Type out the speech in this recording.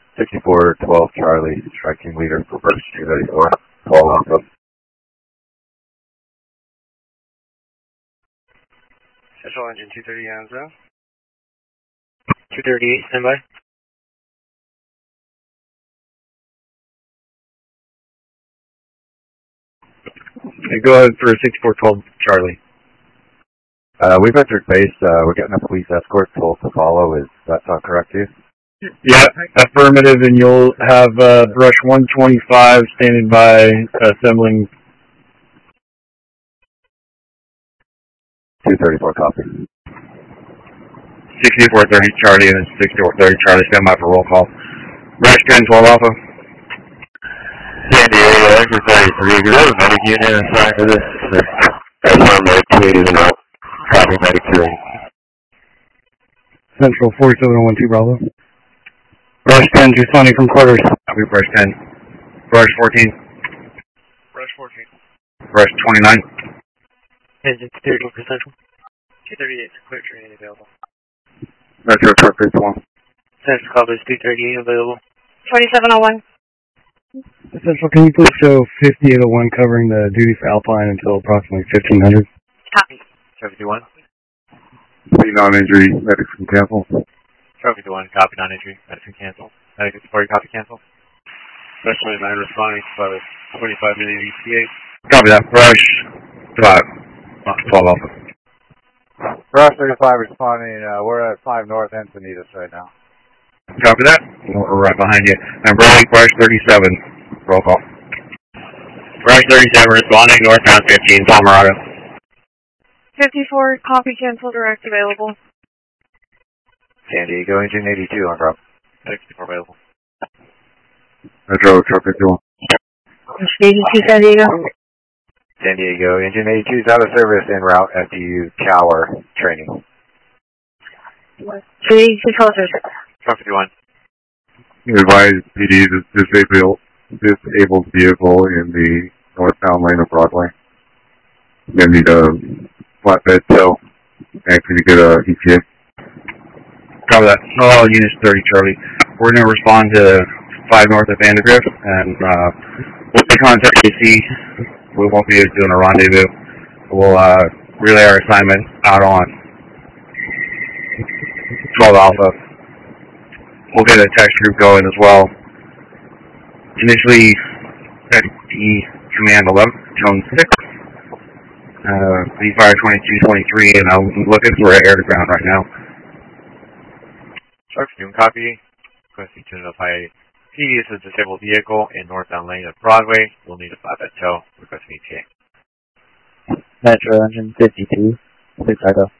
6412 Charlie, striking leader for Burst 234. Call off of Central Engine 230 Anza. 238, standby. Okay, go ahead for 6412 Charlie. We've entered base. We're getting a police escort told to follow. Is that sound correct to you? Yeah, affirmative, and you'll have brush 125 standing by, assembling. 234 copy. 6430 Charlie and 6430 Charlie, stand by for roll call. Brush 1012 Alpha. San Diego, Exit 33, do you have a medic unit assigned to this? Affirm medic 280 is out. Copy medic 280. Central 4712 Bravo. Brush 10 to Sonny from quarters. Copy, brush 10. Brush 14. Brush 14. Brush 29. Engine 230 for Central. 238, clear training available. Metro truck 51. Central Cobblers 238 available. 2701. Central, can you please show 5801 covering the duty for Alpine until approximately 1500? Copy. 71. Non-injury, medics can cancel. Trophy to 1, copy non-entry, medicine cancel. Medical support, copy cancel. Brush 29 responding to 25 minute ETA. Copy that. Brush 12 Alpha. Brush 35 responding, we're at 5 North Encinitas right now. Copy that. We're right behind you. And brush 37. Roll call. Brush 37 responding, northbound 15, Palmerado. 54, copy cancel, direct available. San Diego, Engine 82 on Bravo. 64 available. Metro truck 51. 82 San Diego. San Diego, Engine 82 is out of service en route FDU Tower training. 282 closers. Trophy to 1. Advise PD disabled vehicle in the northbound lane of Broadway. They need a flatbed tow. And can you get a ETA? Copy that. All units 30 Charlie. We're going to respond to 5 north of Vandergrift, and we'll be contact AC. We won't be doing a rendezvous. We'll relay our assignment out on 12 Alpha. We'll get a text group going as well. Initially, FD Command 11, Tone 6. V-Fire 2223, and I'm looking for air to ground right now. Truck doing copy. Requesting to notify PD is a disabled vehicle in northbound lane of Broadway. We'll need a flatbed tow. Requesting ETA. Metro Engine 52, 6 Idaho.